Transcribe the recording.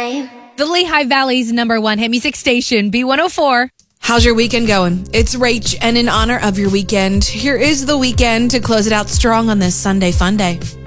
time. The Lehigh Valley's #1 hit music station, B104. How's your weekend going? It's Rach, and in honor of your weekend, here is The Weeknd to close it out strong on this Sunday fun day.